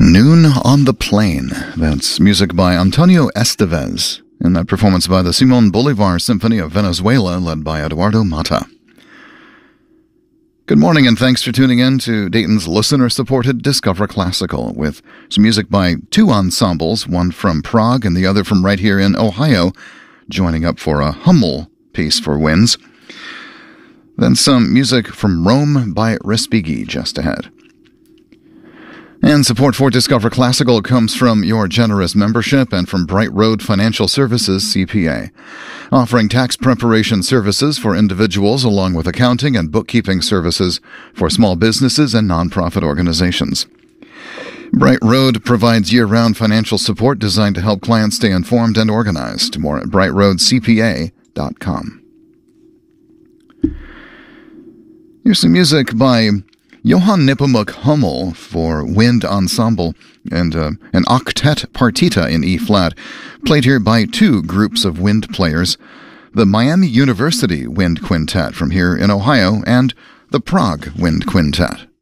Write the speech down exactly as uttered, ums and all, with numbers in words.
Noon on the Plain. That's music by Antonio Estevez, and that performance by the Simon Bolivar Symphony of Venezuela, led by Eduardo Mata. Good morning, and thanks for tuning in to Dayton's listener-supported Discover Classical, with some music by two ensembles, one from Prague and the other from right here in Ohio, joining up for a Hummel piece for winds. Then some music from Rome by Respighi just ahead. And support for Discover Classical comes from your generous membership and from Bright Road Financial Services, C P A, offering tax preparation services for individuals along with accounting and bookkeeping services for small businesses and nonprofit organizations. Bright Road provides year-round financial support designed to help clients stay informed and organized. More at bright road c p a dot com. Here's some music by Johann Nepomuk Hummel for wind ensemble and uh, an octet partita in E-flat, played here by two groups of wind players, the Miami University Wind Quintet from here in Ohio and the Prague Wind Quintet.